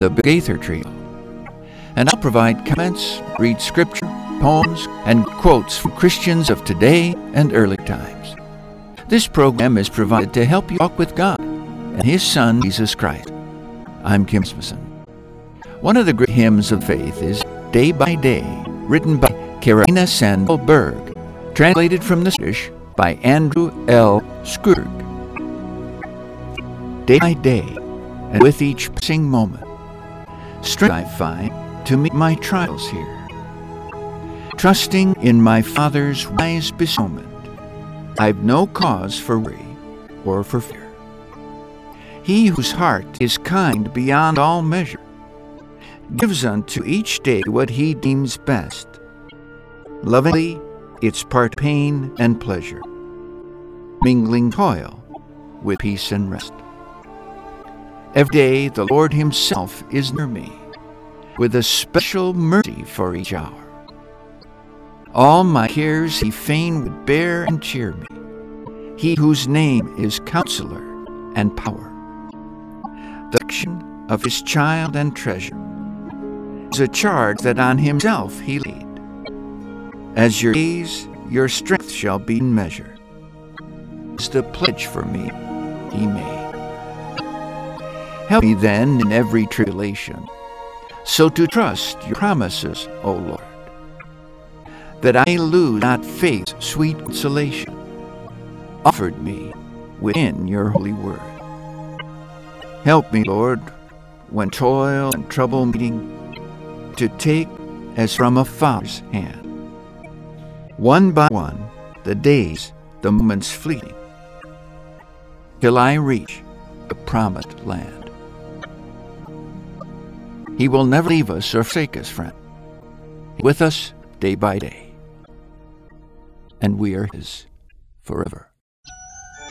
the Gaither Trio, and I'll provide comments, read scripture, poems, and quotes from Christians of today and early times. This program is provided to help you walk with God and His Son, Jesus Christ. I'm Kim Rasmussen. One of the great hymns of faith is Day by Day, written by Carolina Sandell Berg, translated from the Swedish by Andrew L. Skurg. Day by day, and with each passing moment, strength I find to meet my trials here. Trusting in my Father's wise bestowment, I've no cause for worry or for fear. He whose heart is kind beyond all measure gives unto each day what He deems best. Lovingly, its part pain and pleasure, mingling toil with peace and rest. Every day the Lord Himself is near me, with a special mercy for each hour. All my cares He fain would bear and cheer me, He whose name is Counselor and Power. The affection of His child and treasure is a charge that on Himself He laid. As your days, your strength shall be in measure, is the pledge for me He made. Help me then in every tribulation, so to trust your promises, O Lord, that I lose not faith's sweet consolation, offered me within your holy word. Help me, Lord, when toil and trouble meeting, to take as from a Father's hand, one by one, the days, the moments fleeting, till I reach the promised land. He will never leave us or forsake us, friend. With us day by day, and we are His forever.